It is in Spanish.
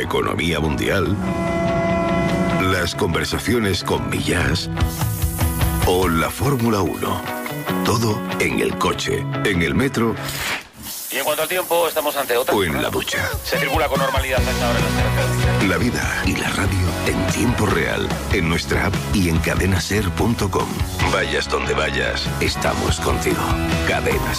economía mundial, las conversaciones con Millás o la Fórmula 1. Todo en el coche, en el metro. Y en cuanto al tiempo, estamos ante otra. O en la ducha. Se circula con normalidad a esta hora en las carreteras. La vida y la radio en tiempo real, en nuestra app y en cadenaser.com. Vayas donde vayas, estamos contigo. Cadena Ser.